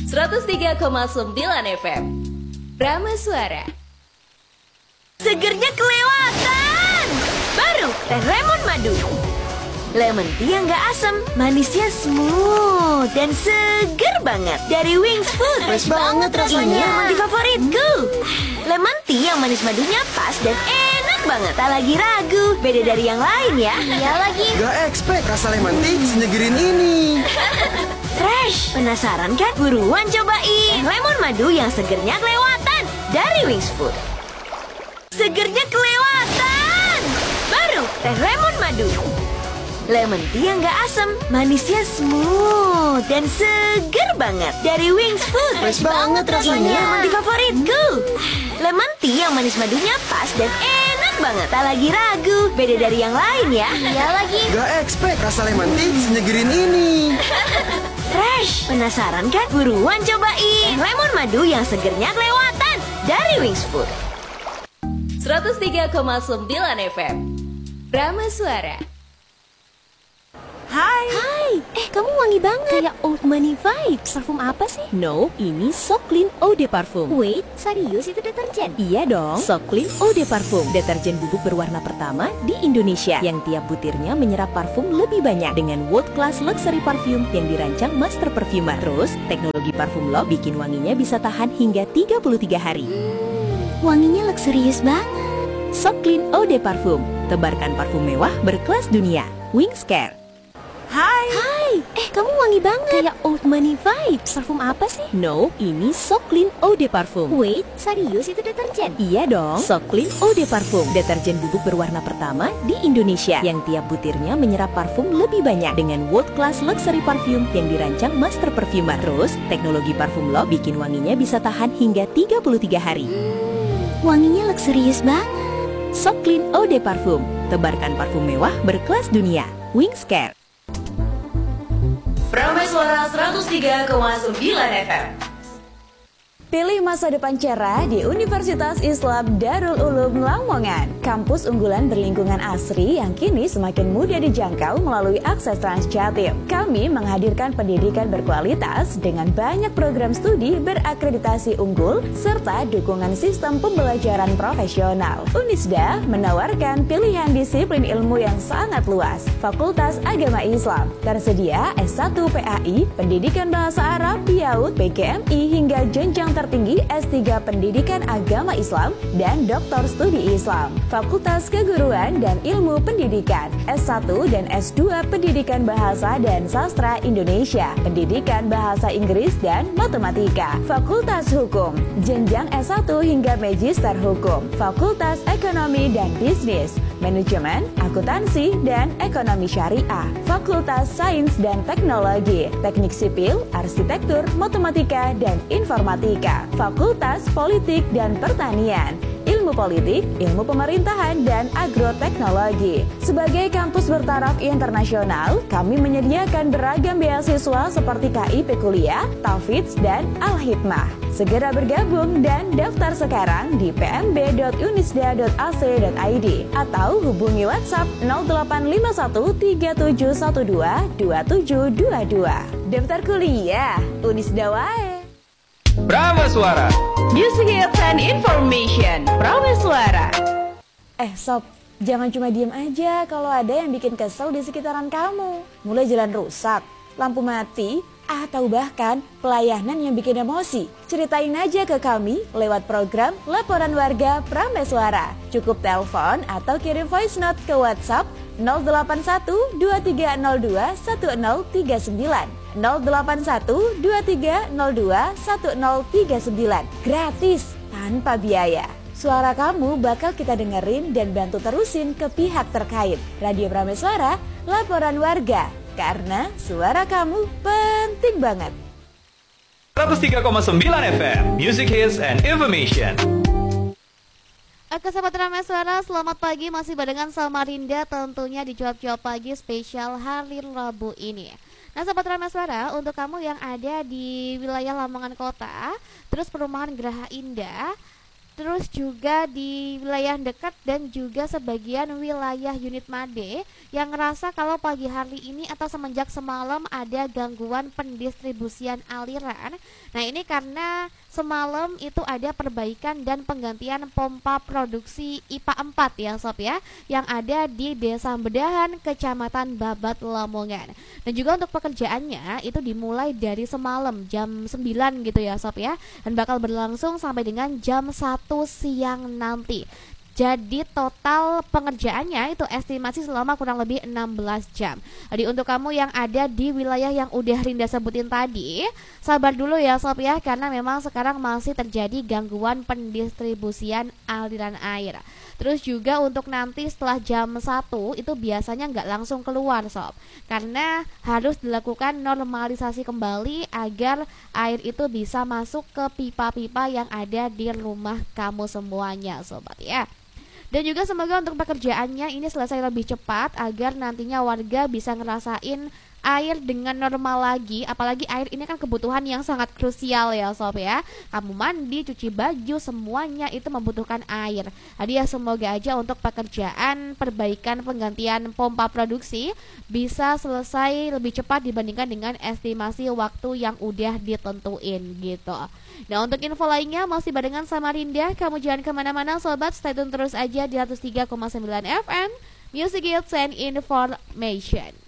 103,9 FM Prama Suara. Segernya kelewatan. Baru teh lemon madu. Lemon tea yang gak asam, manisnya smooth dan seger banget. Dari Wings Food. Fresh banget rasanya. Ini yang menjadi favoritku. Lemon tea yang manis madunya pas dan enak banget. Tak lagi ragu, beda dari yang lain ya. Iya lagi. Gak expect rasa lemon tea senyegerin ini. Fresh. Penasaran kan? Buruan cobain lemon madu yang segernya kelewatan dari Wings Food. Segernya kelewatan. Baru teh lemon madu. Lemon tea yang gak asam, manisnya smooth dan seger banget. Dari Wings Food. Fresh banget rasanya. Ini yang menjadi favoritku. Lemon tea yang manis madunya pas dan enak banget. Tak lagi ragu, beda dari yang lain ya. Iya lagi. Gak expect rasa lemon tea senyegerin ini. Fresh. Penasaran kan? Buruan cobain lemon madu yang segernya kelewatan dari Wings Food. 103,9 FM Prama Suara. Hai, kamu wangi banget. Kayak old money vibes. Parfum apa sih? No, ini So Clean Eau de Parfum. Wait, serius itu deterjen? Iya dong, So Clean Eau de Parfum, deterjen bubuk berwarna pertama di Indonesia yang tiap butirnya menyerap parfum lebih banyak dengan world class luxury parfum yang dirancang master perfumer. Terus, teknologi parfum lock bikin wanginya bisa tahan hingga 33 hari. Wanginya luxurious banget. So Clean Eau de Parfum, tebarkan parfum mewah berkelas dunia. Wings Care. Hai, kamu wangi banget. Kayak old money vibes. Parfum apa sih? No, ini So Clean Eau de Parfum. Wait, serius itu deterjen? Iya dong, So Clean Eau de Parfum, deterjen bubuk berwarna pertama di Indonesia yang tiap butirnya menyerap parfum lebih banyak dengan world class luxury parfum yang dirancang master perfumer. Terus, teknologi parfum lock bikin wanginya bisa tahan hingga 33 hari. Wanginya luxurious banget. So Clean Eau de Parfum, tebarkan parfum mewah berkelas dunia. Wings Care. Prama Suara 103,9 FM. Pilih masa depan cerah di Universitas Islam Darul Ulum Lamongan. Kampus unggulan berlingkungan asri yang kini semakin mudah dijangkau melalui akses Transjatim. Kami menghadirkan pendidikan berkualitas dengan banyak program studi berakreditasi unggul serta dukungan sistem pembelajaran profesional. Unisda menawarkan pilihan disiplin ilmu yang sangat luas. Fakultas Agama Islam tersedia S1 PAI, Pendidikan Bahasa Arab, PIAUD, PGMI hingga jenjang tertinggi S3 Pendidikan Agama Islam dan Doktor Studi Islam. Fakultas Keguruan dan Ilmu Pendidikan S1 dan S2 Pendidikan Bahasa dan Sastra Indonesia, Pendidikan Bahasa Inggris dan Matematika. Fakultas Hukum, jenjang S1 hingga Magister Hukum. Fakultas Ekonomi dan Bisnis, Manajemen, Akuntansi, dan Ekonomi Syariah. Fakultas Sains dan Teknologi, Teknik Sipil, Arsitektur, Matematika, dan Informatika. Fakultas Politik dan Pertanian, Ilmu Politik, Ilmu Pemerintahan, dan Agroteknologi. Sebagai kampus bertaraf internasional, kami menyediakan beragam beasiswa seperti KIP Kuliah, Tafidz, dan Al-Hikmah. Segera bergabung dan daftar sekarang di pmb.unisda.ac.id atau hubungi WhatsApp 085137122722. Daftar kuliah Unisda wae. Prama Suara. Music Hits and Information Prama Suara. Sob, jangan cuma diem aja kalau ada yang bikin kesel di sekitaran kamu. Mulai jalan rusak, lampu mati, atau bahkan pelayanan yang bikin emosi. Ceritain aja ke kami lewat program Laporan Warga Prama Suara. Cukup telepon atau kirim voice note ke WhatsApp 081 2302 1039. 081 2302 1039. Gratis, tanpa biaya. Suara kamu bakal kita dengerin dan bantu terusin ke pihak terkait. Radio Prama Suara, Laporan Warga. Karena suara kamu penting banget. 103,9 FM Music Hits and Information. Oke sahabat Prama Suara, selamat pagi. Masih barengan sama Rinda tentunya di Cuap-Cuap Pagi spesial hari Rabu ini. Nah sahabat Prama Suara, untuk kamu yang ada di wilayah Lamongan Kota, terus perumahan Geraha Indah, terus juga di wilayah dekat dan juga sebagian wilayah unit Made yang ngerasa kalau pagi hari ini atau semenjak semalam ada gangguan pendistribusian aliran. Nah, ini karena semalam itu ada perbaikan dan penggantian pompa produksi IPA 4 ya Sob ya, yang ada di Desa Bedahan, Kecamatan Babat, Lamongan. Dan juga untuk pekerjaannya itu dimulai dari semalam jam 9 gitu ya Sob ya, dan bakal berlangsung sampai dengan jam 1 siang nanti. Jadi total pengerjaannya itu estimasi selama kurang lebih 16 jam. Jadi untuk kamu yang ada di wilayah yang udah Rinda sebutin tadi, sabar dulu ya Sob ya, karena memang sekarang masih terjadi gangguan pendistribusian aliran air. Terus juga untuk nanti setelah jam 1 itu biasanya nggak langsung keluar Sob, karena harus dilakukan normalisasi kembali agar air itu bisa masuk ke pipa-pipa yang ada di rumah kamu semuanya Sobat ya. Dan juga semoga untuk pekerjaannya ini selesai lebih cepat agar nantinya warga bisa ngerasain air dengan normal lagi. Apalagi air ini kan kebutuhan yang sangat krusial ya Sob ya. Kamu mandi, cuci baju, semuanya itu membutuhkan air. Jadi ya semoga aja untuk pekerjaan perbaikan penggantian pompa produksi bisa selesai lebih cepat dibandingkan dengan estimasi waktu yang udah ditentuin gitu. Nah, untuk info lainnya masih barengan sama Rinda. Kamu jangan kemana-mana Sobat, stay tune terus aja di 103,9 FM Music Hits and Information.